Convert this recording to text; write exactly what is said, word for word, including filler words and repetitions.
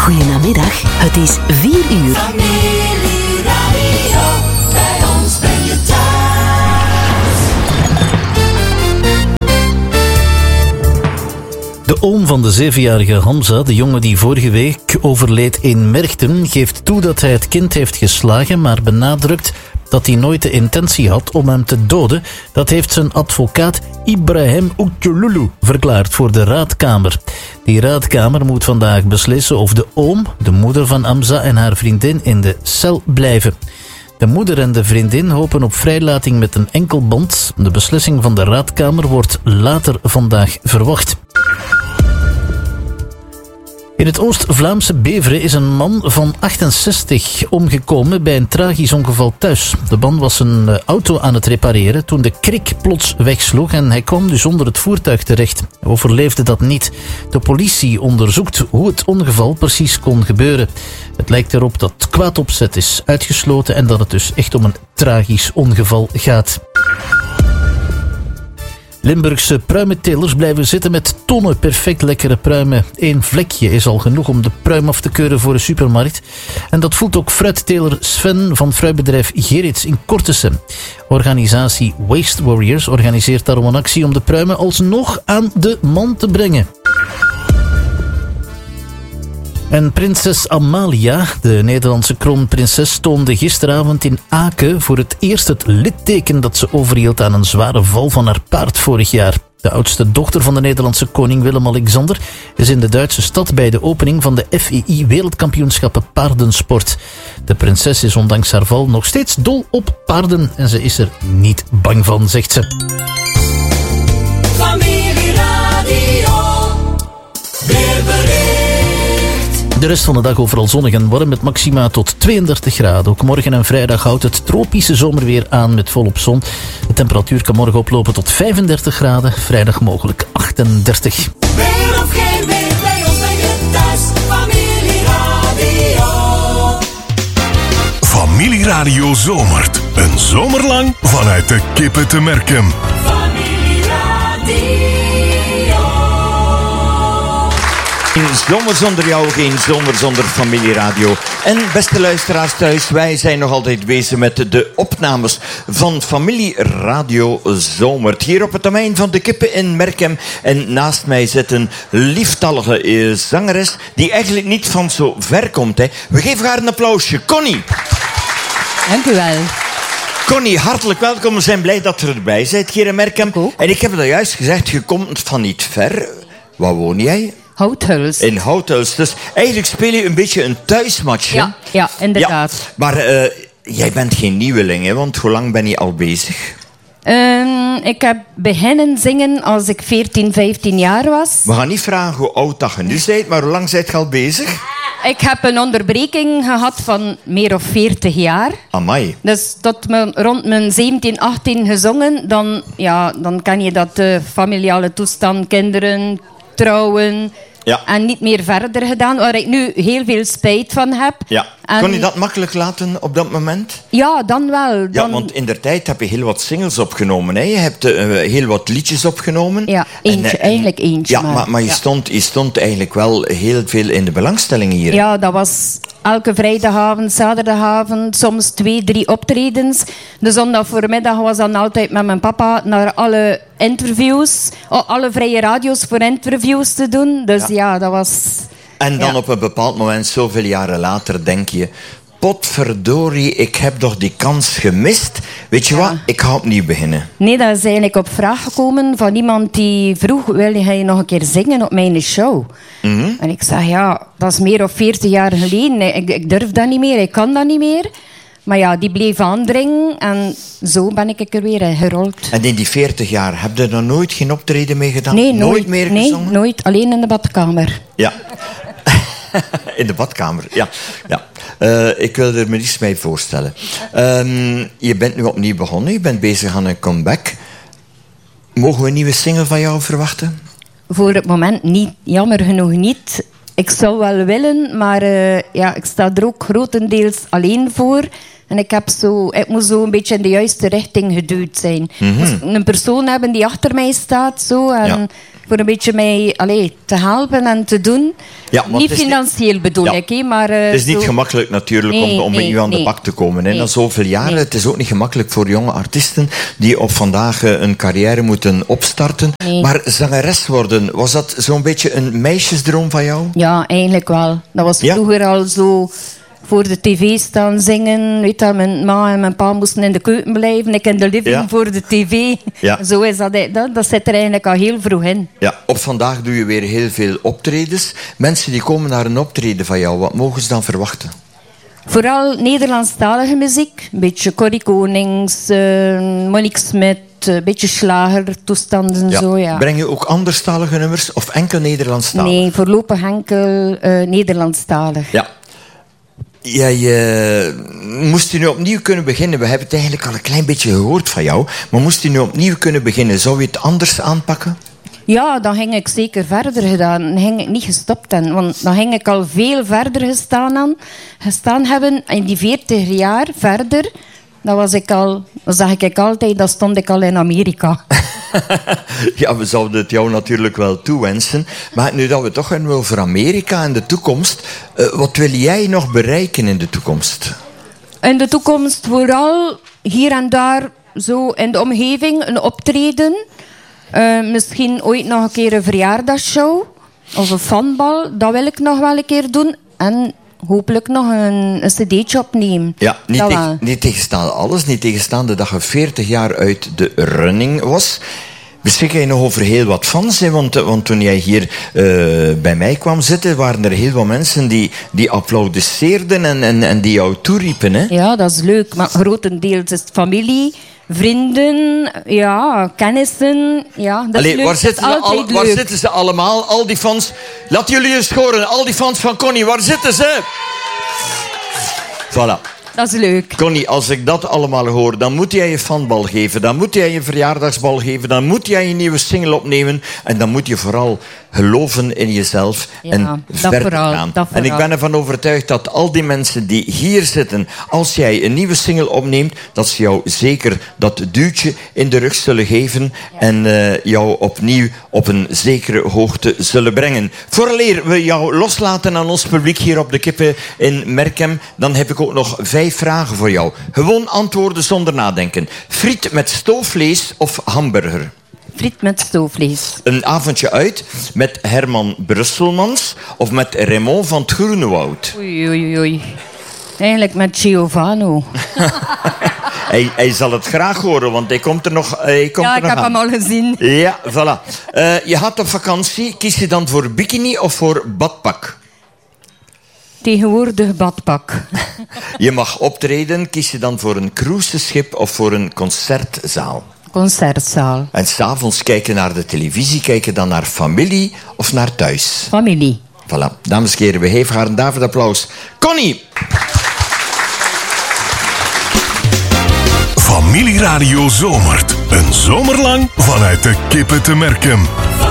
Goedemiddag, het is vier uur. Familieradio, bij ons ben je thuis. De oom van de zevenjarige Hamza, de jongen die vorige week overleed in Merchten, geeft toe dat hij het kind heeft geslagen, maar benadrukt dat hij nooit de intentie had om hem te doden. Dat heeft zijn advocaat Ibrahim Oetjelulu verklaard voor de raadkamer. Die raadkamer moet vandaag beslissen of de oom, de moeder van Hamza en haar vriendin in de cel blijven. De moeder en de vriendin hopen op vrijlating met een enkelband. De beslissing van de raadkamer wordt later vandaag verwacht. In het Oost-Vlaamse Beveren is een man van achtenzestig omgekomen bij een tragisch ongeval thuis. De man was een auto aan het repareren toen de krik plots wegsloeg en hij kwam dus onder het voertuig terecht. Hij overleefde dat niet. De politie onderzoekt hoe het ongeval precies kon gebeuren. Het lijkt erop dat kwaadopzet is uitgesloten en dat het dus echt om een tragisch ongeval gaat. Limburgse pruimentelers blijven zitten met tonnen perfect lekkere pruimen. Eén vlekje is al genoeg om de pruim af te keuren voor een supermarkt. En dat voelt ook fruitteler Sven van fruitbedrijf Gerrits in Kortesem. Organisatie Waste Warriors organiseert daarom een actie om de pruimen alsnog aan de man te brengen. En prinses Amalia, de Nederlandse kroonprinses, toonde gisteravond in Aken voor het eerst het litteken dat ze overhield aan een zware val van haar paard vorig jaar. De oudste dochter van de Nederlandse koning Willem-Alexander is in de Duitse stad bij de opening van de F I I Wereldkampioenschappen paardensport. De prinses is ondanks haar val nog steeds dol op paarden en ze is er niet bang van, zegt ze. Familieradio, weerbericht. De rest van de dag overal zonnig en warm met maxima tot tweeëndertig graden. Ook morgen en vrijdag houdt het tropische zomerweer aan met volop zon. De temperatuur kan morgen oplopen tot vijfendertig graden. Vrijdag mogelijk achtendertig. Weer of geen weer, bij ons ben je thuis. Familieradio. Familieradio zomert. Een zomer lang vanuit de Kippen te Merkem. Familieradio. Geen zomer zonder jou, geen zomer zonder Familieradio. En beste luisteraars thuis, wij zijn nog altijd bezig met de opnames van Familieradio Zomert. Hier op het domein van de Kippen in Merkem. En naast mij zit een lieftallige eh, zangeres die eigenlijk niet van zo ver komt. Hè. We geven haar een applausje. Connie. Dank u wel. Connie, hartelijk welkom. We zijn blij dat je erbij bent hier in Merkem. Ik ook. En ik heb dat juist gezegd, je komt van niet ver. Waar woon jij? Houthuls. In Houthuls. Dus eigenlijk speel je een beetje een thuismatch. Ja, ja, inderdaad. Ja, maar uh, jij bent geen nieuweling, hè? Want hoe lang ben je al bezig? Um, ik heb beginnen zingen als ik veertien, vijftien jaar was. We gaan niet vragen hoe oud dat je nu bent, maar hoe lang zijt je al bezig? Ik heb een onderbreking gehad van meer of veertig jaar. Amai. Dus tot me, rond mijn zeventien, achttien gezongen. Dan, ja, dan ken je dat uh, familiale toestand, kinderen, trouwen. Ja. En niet meer verder gedaan, waar ik nu heel veel spijt van heb. Ja. En kon je dat makkelijk laten op dat moment? Ja, dan wel. Dan... Ja, want in der tijd heb je heel wat singles opgenomen. Hè? Je hebt uh, heel wat liedjes opgenomen. Ja, eentje, en, uh, eigenlijk eentje. Ja, maar, maar, maar je, ja. stond, je stond eigenlijk wel heel veel in de belangstelling hier. Ja, dat was elke vrijdagavond, zaterdagavond, soms twee, drie optredens. De zondag voormiddag was dan altijd met mijn papa naar alle interviews, alle vrije radio's voor interviews te doen. Dus ja, ja dat was... En dan ja. op een bepaald moment, zoveel jaren later, denk je... Potverdorie, ik heb toch die kans gemist. Weet je Ja. wat? Ik ga opnieuw beginnen. Nee, dat is eigenlijk op vraag gekomen van iemand die vroeg... wil je nog een keer zingen op mijn show? Mm-hmm. En ik zeg, ja, dat is meer dan veertig jaar geleden. Ik, ik durf dat niet meer, ik kan dat niet meer. Maar ja, die bleef aandringen en zo ben ik er weer in gerold. En in die veertig jaar, heb je er nooit geen optreden mee gedaan? Nee, nooit, nooit meer nee, gezongen? nooit. Alleen in de badkamer. Ja. In de badkamer, ja. ja. Uh, ik wil er me niets mee voorstellen. Um, je bent nu opnieuw begonnen, je bent bezig aan een comeback. Mogen we een nieuwe single van jou verwachten? Voor het moment niet, jammer genoeg niet. Ik zou wel willen, maar uh, ja, ik sta er ook grotendeels alleen voor. En ik, heb zo, ik moet zo een beetje in de juiste richting geduwd zijn. Mhm. Ik moest een persoon hebben die achter mij staat. Zo, en Ja. voor een beetje mij allee, te helpen en te doen. Ja, want niet het is financieel bedoel Ja. ik, hè, maar... eh, Het is niet zo- gemakkelijk natuurlijk om, Nee, om met nee, u aan de nee. bak te komen. Hè. Nee. Na zoveel jaren. Nee. Het is ook niet gemakkelijk voor jonge artiesten die op vandaag eh, een carrière moeten opstarten. Nee. Maar zangeres worden, was dat zo'n beetje een meisjesdroom van jou? Ja, eigenlijk wel. Dat was Ja? vroeger al zo voor de tv staan zingen. Weet je, mijn ma en mijn pa moesten in de keuken blijven. Ik in de living Ja. voor de tv. Ja. Zo is dat, dat. Dat zit er eigenlijk al heel vroeg in. Ja, op vandaag doe je weer heel veel optredens. Mensen die komen naar een optreden van jou, wat mogen ze dan verwachten? Vooral Nederlandstalige muziek. Een beetje Corrie Konings, eh, Monique Smit, een beetje slagertoestanden. Zo, ja. Breng je ook anderstalige nummers of enkel Nederlandstalig? Nee, voorlopig enkel eh Nederlandstalig. Ja. Jij eh, moest je nu opnieuw kunnen beginnen. We hebben het eigenlijk al een klein beetje gehoord van jou. Maar moest je nu opnieuw kunnen beginnen, zou je het anders aanpakken? Ja, dan ging ik zeker verder gedaan. Dan ging ik niet gestopt hebben. Want dan ging ik al veel verder gestaan, aan, gestaan hebben. In die veertig jaar verder, dat was ik al, dat zag ik altijd, dat stond ik al in Amerika. Ja, we zouden het jou natuurlijk wel toewensen. Maar nu dat we toch gaan over Amerika en de toekomst. eh, wat wil jij nog bereiken in de toekomst? In de toekomst vooral hier en daar, zo in de omgeving, een optreden. Eh, misschien ooit nog een keer een verjaardagsshow. Of een fanbal, dat wil ik nog wel een keer doen. En hopelijk nog een, een cd'tje opnemen. Ja, niet, Dat tegen, wel. niet tegenstaande alles, niet tegenstaande dat je veertig jaar uit de running was. Beschik jij nog over heel wat fans? Hè? Want, eh, want toen jij hier eh, bij mij kwam zitten, waren er heel wat mensen die, die applaudisseerden en, en, en die jou toeriepen. Hè? Ja, dat is leuk. Maar grotendeels is het familie, vrienden, ja, kennissen. Ja, dat is Allee, leuk. waar, Dat zitten is ze altijd al, waar leuk. zitten ze allemaal? Al die fans. Laat jullie eens horen. Al die fans van Connie, waar zitten ze? Voilà. Dat is leuk. Connie, als ik dat allemaal hoor, dan moet jij je fanbal geven. Dan moet jij je verjaardagsbal geven. Dan moet jij je nieuwe single opnemen. En dan moet je vooral geloven in jezelf. Ja, en dat verder vooral, gaan. dat En ik vooral. ben ervan overtuigd dat al die mensen die hier zitten, als jij een nieuwe single opneemt, dat ze jou zeker dat duwtje in de rug zullen geven. En eh, jou opnieuw op een zekere hoogte zullen brengen. Vooraleer we jou loslaten aan ons publiek hier op de Kippen in Merkem, dan heb ik ook nog vijf vragen voor jou. Gewoon antwoorden zonder nadenken. Friet met stoofvlees of hamburger? Friet met stoofvlees. Een avondje uit met Herman Brusselmans of met Raymond van het Groenewoud? Oei, oei, oei. Eigenlijk met Giovanni. Hij, hij zal het graag horen, want hij komt er nog, hij komt Ja, er ik nog heb aan. hem al gezien. Ja, voilà. Eh, je gaat op vakantie. Kies je dan voor bikini of voor badpak? Tegenwoordig badpak. Je mag optreden. Kies je dan voor een cruiseschip of voor een concertzaal? Concertzaal. En s'avonds kijken naar de televisie. Kijken dan naar familie of naar thuis? Familie. Voilà. Dames en heren, we geven haar een David applaus. Connie! Familieradio Zomert. Een zomerlang vanuit de Kippen te Merkem.